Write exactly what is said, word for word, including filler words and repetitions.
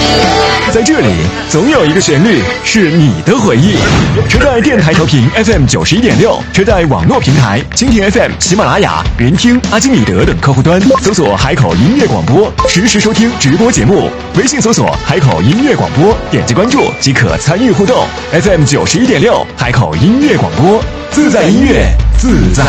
在这里，总有一个旋律是你的回忆。车贷电台调频 F M 九十一点六，车贷网络平台蜻蜓 F M、喜马拉雅、云听、阿基米德等客户端搜索海口音乐广播，实时收听直播节目。微信搜索海口音乐广播，点击关注即可参与互动。F M 九十一点六，海口音乐广播，自在音乐，自在。